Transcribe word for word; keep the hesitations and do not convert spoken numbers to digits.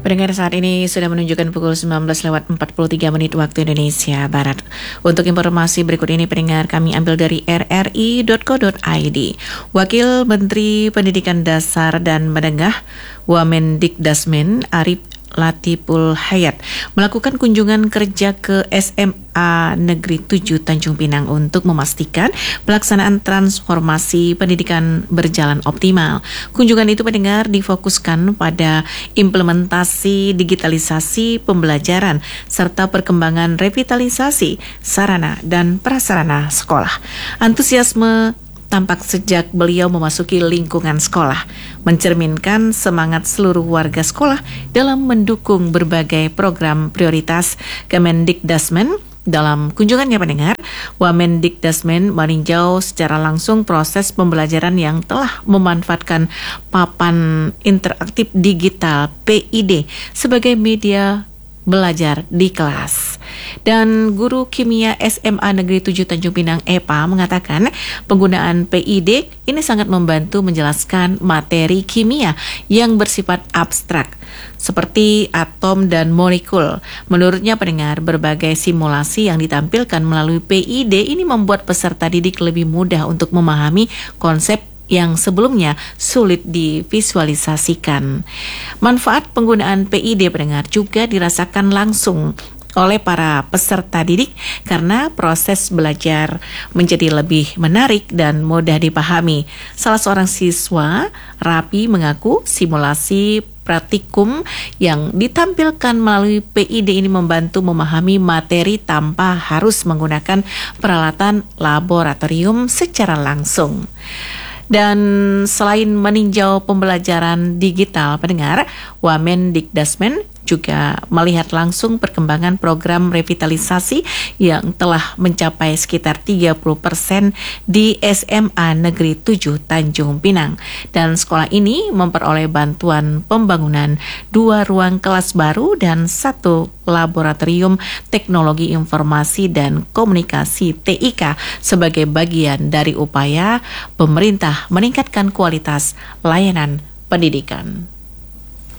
Pendengar, saat ini sudah menunjukkan pukul sembilan belas lewat empat puluh tiga menit waktu Indonesia Barat. Untuk informasi berikut ini, pendengar, kami ambil dari r r i dot co dot i d. Wakil Menteri Pendidikan Dasar dan Menengah Wamendikdasmen Arif Latiful Hayat melakukan kunjungan kerja ke S M A Negeri tujuh Tanjung Pinang untuk memastikan pelaksanaan transformasi pendidikan berjalan optimal. Kunjungan itu, pendengar, difokuskan pada implementasi digitalisasi pembelajaran serta perkembangan revitalisasi sarana dan prasarana sekolah. Antusiasme tampak sejak beliau memasuki lingkungan sekolah, mencerminkan semangat seluruh warga sekolah dalam mendukung berbagai program prioritas Kemendikdasmen. Dalam kunjungannya, pendengar, Wamendikdasmen meninjau secara langsung proses pembelajaran yang telah memanfaatkan papan interaktif digital P I D sebagai media belajar di kelas. Dan guru kimia S M A Negeri tujuh Tanjung Pinang E P A mengatakan penggunaan P I D ini sangat membantu menjelaskan materi kimia yang bersifat abstrak seperti atom dan molekul. Menurutnya, pendengar, berbagai simulasi yang ditampilkan melalui P I D ini membuat peserta didik lebih mudah untuk memahami konsep yang sebelumnya sulit divisualisasikan. Manfaat penggunaan P I D, pendengar, juga dirasakan langsung oleh para peserta didik karena proses belajar menjadi lebih menarik dan mudah dipahami. Salah seorang siswa, Rapi, mengaku simulasi praktikum yang ditampilkan melalui P I D ini membantu memahami materi tanpa harus menggunakan peralatan laboratorium secara langsung. Dan selain meninjau pembelajaran digital, pendengar, Wamendikdasmen juga melihat langsung perkembangan program revitalisasi yang telah mencapai sekitar tiga puluh persen di S M A Negeri tujuh Tanjung Pinang. Dan sekolah ini memperoleh bantuan pembangunan dua ruang kelas baru dan satu laboratorium teknologi informasi dan komunikasi T I K sebagai bagian dari upaya pemerintah meningkatkan kualitas layanan pendidikan.